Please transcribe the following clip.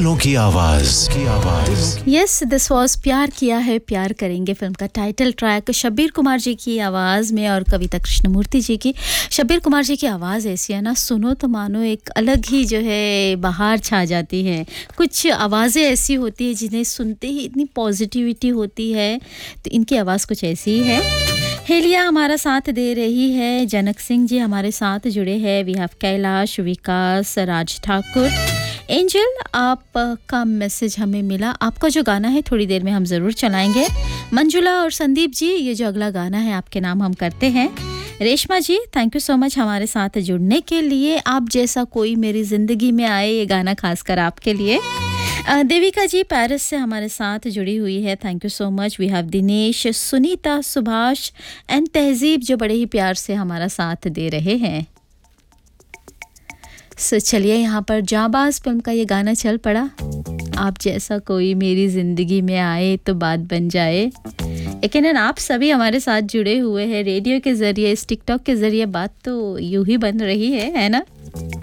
दिलों की आवाज यस दिस वाज प्यार किया है प्यार करेंगे फिल्म का टाइटल ट्रैक शब्बीर कुमार जी की आवाज़ में और कविता कृष्णमूर्ति जी की। शब्बीर कुमार जी की आवाज़ ऐसी है ना, सुनो तो मानो एक अलग ही जो है बाहर छा जाती है। कुछ आवाज़ें ऐसी होती है जिन्हें सुनते ही इतनी पॉजिटिविटी होती है, तो इनकी आवाज़ कुछ ऐसी ही है। हेलिया हमारा साथ दे रही है, जनक सिंह जी हमारे साथ जुड़े हैं, we have Kailash, Vikas, Raj Thakur, angel. आपका मैसेज हमें मिला, आपका जो गाना है थोड़ी देर में हम ज़रूर चलाएंगे। मंजुला और संदीप जी, ये जो अगला गाना है आपके नाम हम करते हैं। रेशमा जी, थैंक यू सो मच हमारे साथ जुड़ने के लिए। आप जैसा कोई मेरी ज़िंदगी में आए, ये गाना खासकर आपके लिए। देविका जी पेरिस से हमारे साथ जुड़ी हुई है, thank you so much. We have Dinesh, Sunita, Subhash and तहजीब जो बड़े ही प्यार से हमारा साथ दे रहे हैं। सो चलिए यहाँ पर जाबाज फिल्म का ये गाना चल पड़ा। आप जैसा कोई मेरी ज़िंदगी में आए तो बात बन जाए। यकीनन आप सभी हमारे साथ जुड़े हुए हैं रेडियो के ज़रिए, इस टिकटॉक के ज़रिए, बात तो यूं ही बन रही है ना।